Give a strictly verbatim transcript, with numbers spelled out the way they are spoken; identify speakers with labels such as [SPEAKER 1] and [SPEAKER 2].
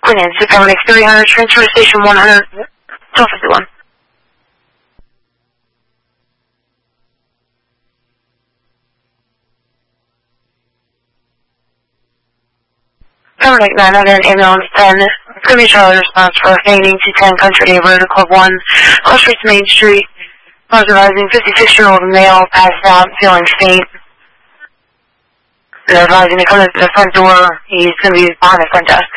[SPEAKER 1] Queen Nancy, Paramedics three hundred, transfer to station one hundred, twelve fifty-one. Paramedic nine hundred, ambulance ten, it's going to be Charlie response for Hanging two ten, Country Day Road, Club one, Close Streets, Main Street, advising fifty-six-year-old male, passed out, feeling faint. They're advising to come to the front door, he's going to be behind the front desk.